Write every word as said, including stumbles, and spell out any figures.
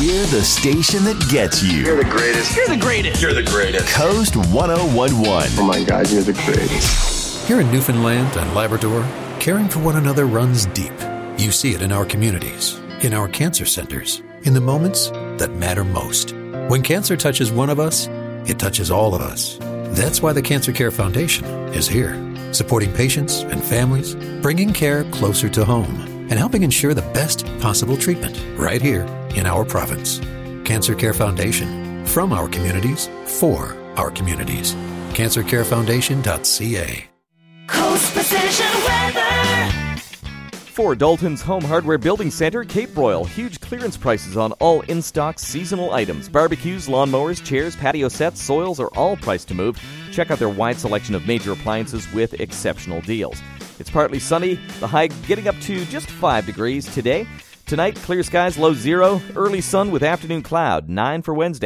We're the station that gets you. You're the greatest. You're the greatest. You're the greatest. Coast one oh one point one. Oh my God, you're the greatest. Here in Newfoundland and Labrador, caring for one another runs deep. You see it in our communities, in our cancer centers, in the moments that matter most. When cancer touches one of us, it touches all of us. That's why the Cancer Care Foundation is here, supporting patients and families, bringing care closer to home, and helping ensure the best possible treatment right here in our province. Cancer Care Foundation, from our communities, for our communities. cancer care foundation dot c a. Coast Precision Weather. For Dalton's Home Hardware Building Center, Cape Royal, huge clearance prices on all in-stock seasonal items. Barbecues, lawnmowers, chairs, patio sets, soils are all priced to move. Check out their wide selection of major appliances with exceptional deals. It's partly sunny, the high getting up to just five degrees today. Tonight, clear skies, low zero. Early sun with afternoon cloud, nine for Wednesday.